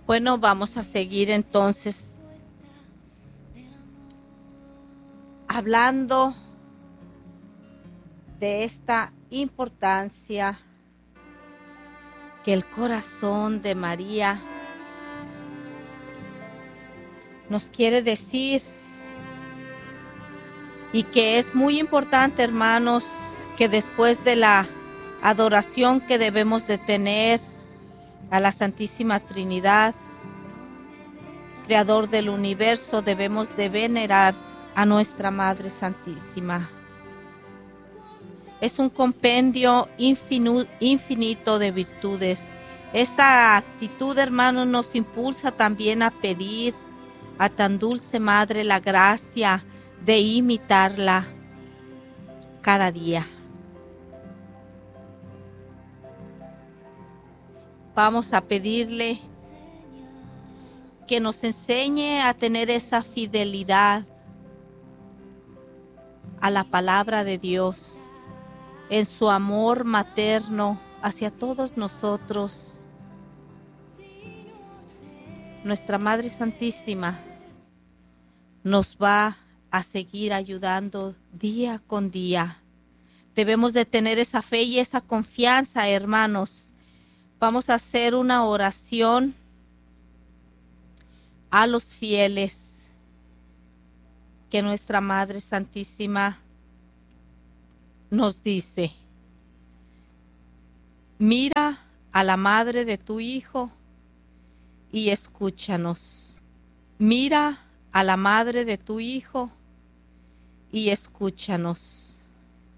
Bueno, vamos a seguir entonces hablando de esta importancia que el corazón de María nos quiere decir, y que es muy importante, hermanos, que después de la adoración que debemos de tener a la Santísima Trinidad, Creador del universo, debemos de venerar a nuestra Madre Santísima. Es un compendio infinito de virtudes. Esta actitud, hermanos, nos impulsa también a pedir a tan dulce Madre la gracia de imitarla cada día. Vamos a pedirle que nos enseñe a tener esa fidelidad a la palabra de Dios, en su amor materno hacia todos nosotros. Nuestra Madre Santísima nos va a seguir ayudando día con día. Debemos de tener esa fe y esa confianza, hermanos. Vamos a hacer una oración a los fieles que nuestra Madre Santísima nos dice: mira a la madre de tu Hijo y escúchanos. Mira a la madre de tu Hijo y escúchanos.